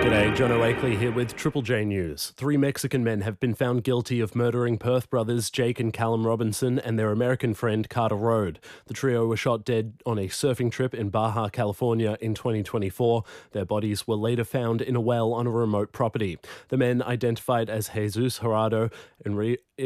G'day, Jono Akeley here with Triple J News. 3 Mexican men have been found guilty of murdering Perth brothers Jake and Callum Robinson and their American friend Carter Rode. The trio were shot dead on a surfing trip in Baja, California in 2024. Their bodies were later found in a well on a remote property. The men, identified as Jesus Gerardo